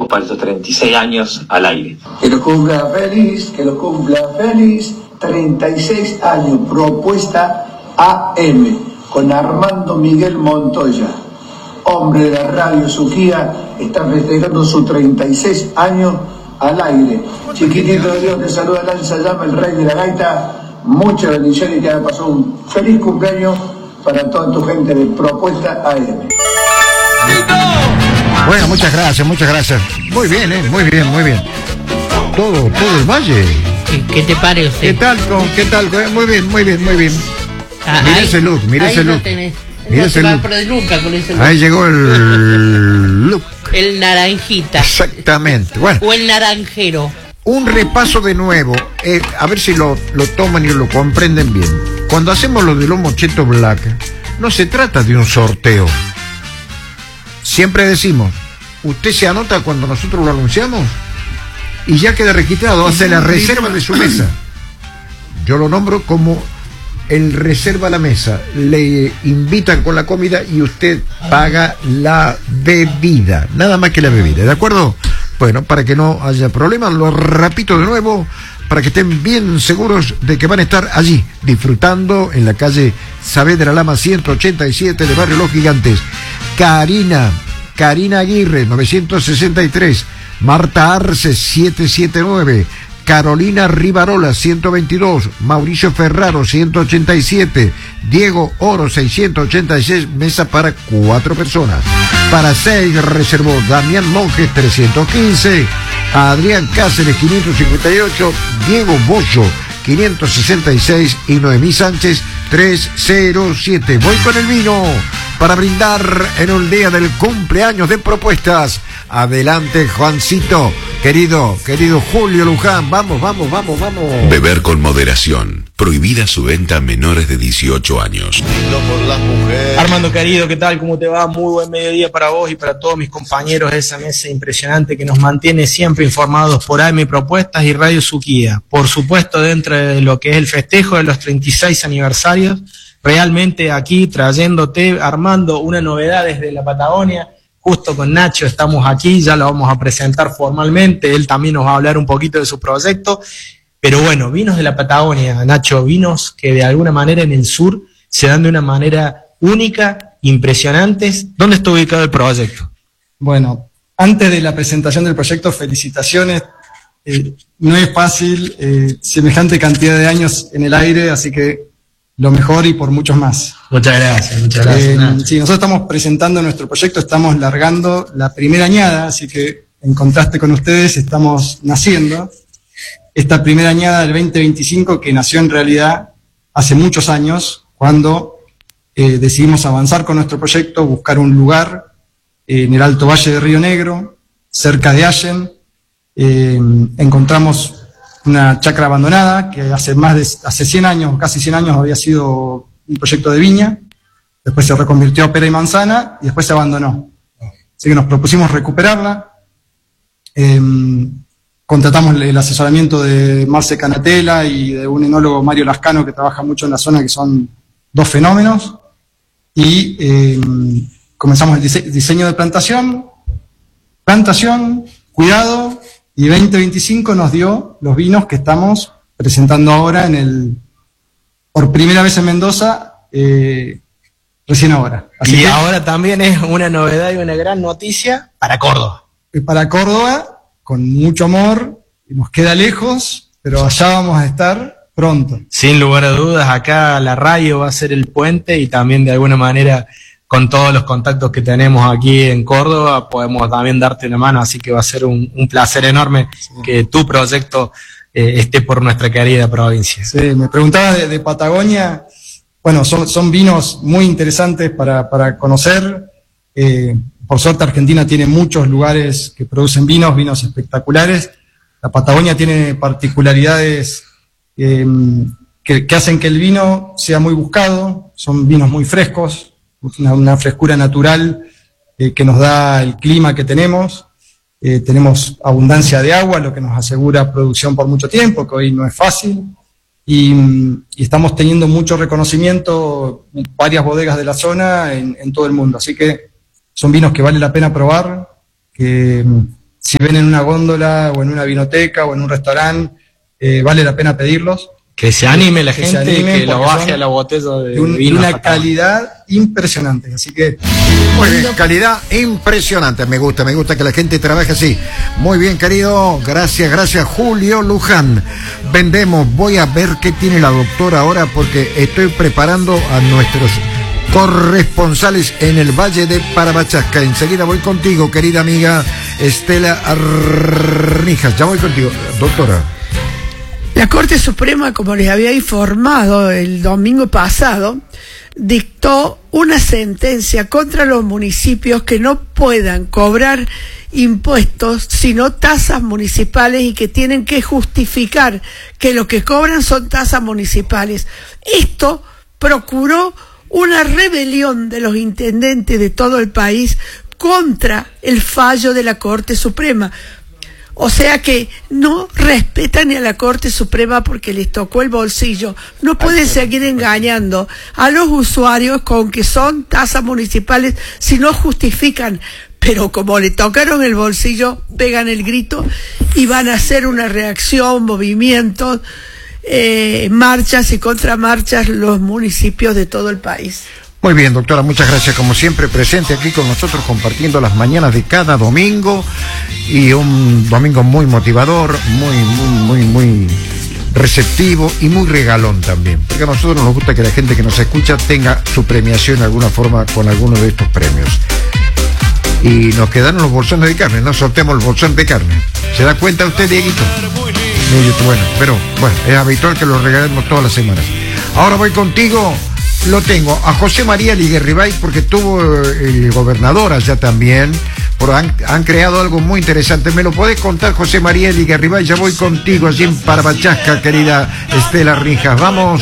para estos 36 años al aire. Que lo cumpla feliz, 36 años, propuesta AM, con Armando Miguel Montoya, hombre de la radio Suquía, está festejando sus 36 años al aire. Chiquitito de Dios, te saluda Lanza Llama, el rey de la gaita, muchas bendiciones y que haya pasado un feliz cumpleaños para toda tu gente de Propuesta AM. Bueno, muchas gracias. Muy bien, muy bien. Todo el valle. ¿Qué te parece? ¿Qué tal? Muy bien. Mira ese look. Mira ese look. Ahí llegó el look. El naranjita. Exactamente. Bueno. O el naranjero. Un repaso de nuevo, a ver si lo toman y lo comprenden bien. Cuando hacemos lo del Lomo Cheto Black, no se trata de un sorteo. Siempre decimos, usted se anota cuando nosotros lo anunciamos y ya queda registrado, hace la reserva de su mesa. Yo lo nombro como el reserva la mesa. Le invitan con la comida y usted paga la bebida, nada más que la bebida, ¿de acuerdo? Bueno, para que no haya problemas, lo repito de nuevo, para que estén bien seguros de que van a estar allí, disfrutando en la calle Saavedra Lama 187 de Barrio Los Gigantes. Karina Aguirre, 963, Marta Arce, 779, Carolina Rivarola, 122, Mauricio Ferraro, 187, Diego Oro, 686, mesa para 4 personas. Para 6 reservó Damián Monjes, 315, Adrián Cáceres, 558, Diego Bocho, 566 y Noemí Sánchez, 307. Voy con el vino para brindar en un día del cumpleaños de Propuestas. Adelante, Juancito, querido Julio Luján, vamos. Beber con moderación. Prohibida su venta a menores de 18 años. Armando querido, ¿qué tal? ¿Cómo te va? Muy buen mediodía para vos y para todos mis compañeros de esa mesa impresionante que nos mantiene siempre informados por AM Propuestas y Radio Suquía. Por supuesto, dentro de lo que es el festejo de los 36 aniversarios, realmente aquí trayéndote, Armando, una novedad desde la Patagonia. Justo con Nacho estamos aquí, ya lo vamos a presentar formalmente, él también nos va a hablar un poquito de su proyecto, pero bueno, vinos de la Patagonia, Nacho, vinos que de alguna manera en el sur se dan de una manera única, impresionantes. ¿Dónde está ubicado el proyecto? Bueno, antes de la presentación del proyecto, felicitaciones, no es fácil, semejante cantidad de años en el aire, así que lo mejor y por muchos más. Muchas gracias. Sí, nosotros estamos presentando nuestro proyecto, estamos largando la primera añada, así que en contraste con ustedes estamos naciendo. Esta primera añada del 2025 que nació en realidad hace muchos años, cuando decidimos avanzar con nuestro proyecto, buscar un lugar en el Alto Valle de Río Negro, cerca de Allen. Encontramos una chacra abandonada que hace 100 años, casi 100 años había sido un proyecto de viña, después se reconvirtió a pera y manzana y después se abandonó. Así que nos propusimos recuperarla, contratamos el asesoramiento de Marce Canatela y de un enólogo, Mario Lascano, que trabaja mucho en la zona, que son 2 fenómenos, y comenzamos el diseño de plantación, cuidado, y 2025 nos dio los vinos que estamos presentando ahora por primera vez en Mendoza, recién ahora. Así y que, ahora también es una novedad y una gran noticia para Córdoba. Para Córdoba, con mucho amor, nos queda lejos, pero allá vamos a estar pronto. Sin lugar a dudas, acá la radio va a ser el puente y también de alguna manera con todos los contactos que tenemos aquí en Córdoba, podemos también darte una mano, así que va a ser un placer enorme que tu proyecto esté por nuestra querida provincia. Sí, me preguntaba de Patagonia, bueno, son vinos muy interesantes para conocer, por suerte Argentina tiene muchos lugares que producen vinos espectaculares, la Patagonia tiene particularidades que hacen que el vino sea muy buscado, son vinos muy frescos, una frescura natural que nos da el clima que tenemos. Tenemos abundancia de agua, lo que nos asegura producción por mucho tiempo, que hoy no es fácil, y estamos teniendo mucho reconocimiento, varias bodegas de la zona en todo el mundo, así que son vinos que vale la pena probar, que si ven en una góndola o en una vinoteca o en un restaurante, vale la pena pedirlos. Que se anime la gente, animen, que lo porque baje a la botella de de vino. una calidad impresionante. Así que Muy bien, calidad impresionante. Me gusta que la gente trabaje así. Muy bien, querido. Gracias, Julio Luján. Vendemos. Voy a ver qué tiene la doctora ahora, porque estoy preparando a nuestros corresponsales en el Valle de Parabachasca. Enseguida voy contigo, querida amiga Estela Arnijas. Ya voy contigo, doctora. La Corte Suprema, como les había informado el domingo pasado, dictó una sentencia contra los municipios que no puedan cobrar impuestos, sino tasas municipales, y que tienen que justificar que lo que cobran son tasas municipales. Esto procuró una rebelión de los intendentes de todo el país contra el fallo de la Corte Suprema. O sea que no respetan ni a la Corte Suprema porque les tocó el bolsillo. No pueden seguir engañando a los usuarios con que son tasas municipales si no justifican. Pero como le tocaron el bolsillo, pegan el grito y van a hacer una reacción, movimientos, marchas y contramarchas los municipios de todo el país. Muy bien, doctora, muchas gracias, como siempre, presente aquí con nosotros, compartiendo las mañanas de cada domingo, y un domingo muy motivador, muy receptivo y muy regalón también, porque a nosotros nos gusta que la gente que nos escucha tenga su premiación de alguna forma con alguno de estos premios. Y nos quedaron los bolsones de carne, no sorteamos el bolsón de carne. ¿Se da cuenta usted, Dieguito? Bueno, pero es habitual que lo regalemos todas las semanas. Ahora voy contigo. Lo tengo a José María Liguerribay, porque tuvo el gobernador allá también, pero han creado algo muy interesante. ¿Me lo podés contar, José María Liguerribay? Ya voy contigo allí en Parabachasca, querida Estela Rijas. Vamos.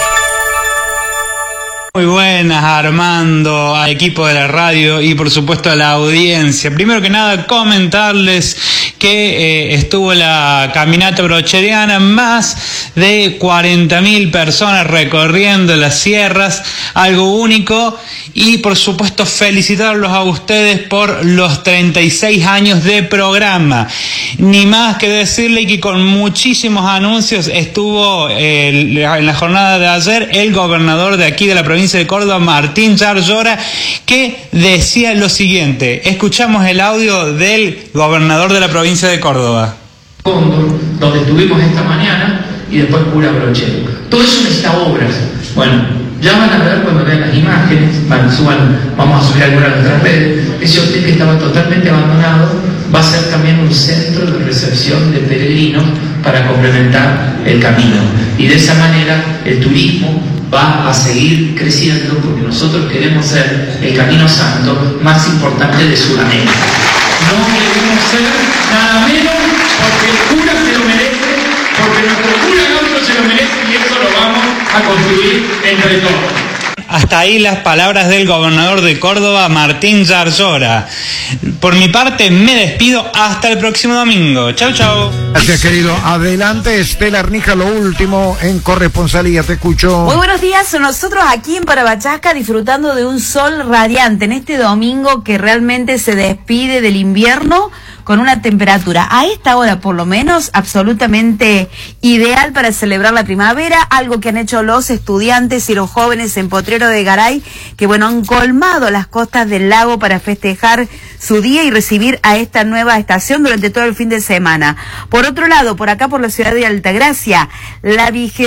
Muy buenas, Armando, al equipo de la radio y por supuesto a la audiencia. Primero que nada, comentarles que estuvo la caminata brocheriana, más de 40.000 personas recorriendo las sierras, algo único, y por supuesto felicitarlos a ustedes por los 36 años de programa. Ni más que decirle que con muchísimos anuncios estuvo en la jornada de ayer el gobernador de aquí de la provincia de Córdoba, Martín Yarlora, que decía lo siguiente. Escuchamos el audio del gobernador de la provincia de Córdoba. Donde estuvimos esta mañana, y después Pura Brochero. Todo eso necesita obras. Bueno, ya van a ver cuando vean las imágenes, vamos a subir algunas a nuestras redes. Ese hotel que estaba totalmente abandonado va a ser también un centro de recepción de peregrinos para complementar el camino. Y de esa manera el turismo va a seguir creciendo, porque nosotros queremos ser el camino santo más importante de Sudamérica. No queremos ser nada menos, porque el cura se lo merece, porque nuestro cura Gaucho se lo merece, y eso lo vamos a construir entre todos. Hasta ahí las palabras del gobernador de Córdoba, Martín Yarlora. Por mi parte, me despido hasta el próximo domingo. Chau. Gracias, querido. Adelante, Estela Arnija, lo último en corresponsalía, te escucho. Muy buenos días, nosotros aquí en Parabachasca disfrutando de un sol radiante en este domingo que realmente se despide del invierno, con una temperatura a esta hora por lo menos absolutamente ideal para celebrar la primavera, algo que han hecho los estudiantes y los jóvenes en Potrero de Garay, que han colmado las costas del lago para festejar su día y recibir a esta nueva estación durante todo el fin de semana. Por otro lado, por acá por la ciudad de Altagracia, la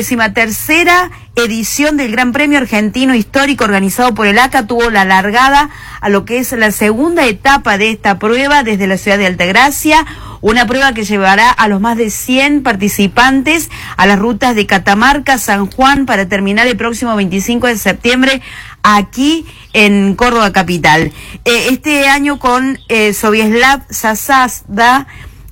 23ª edición del Gran Premio Argentino Histórico organizado por el ACA tuvo la largada a lo que es la segunda etapa de esta prueba desde la ciudad de Altagracia, una prueba que llevará a los más de 100 participantes a las rutas de Catamarca, San Juan, para terminar el próximo 25 de septiembre aquí en Córdoba capital. Este año con Sobieslav Zasada,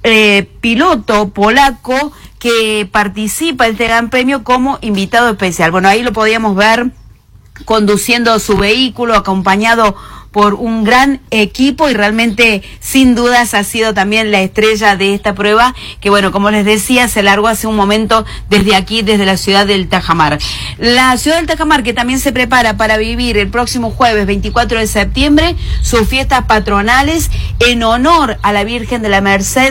piloto polaco que participa en este Gran Premio como invitado especial. Bueno, ahí lo podíamos ver conduciendo su vehículo, acompañado por un gran equipo y realmente sin dudas ha sido también la estrella de esta prueba, que bueno, como les decía, se largó hace un momento desde aquí, desde la ciudad del Tajamar. La ciudad del Tajamar, que también se prepara para vivir el próximo jueves 24 de septiembre sus fiestas patronales en honor a la Virgen de la Merced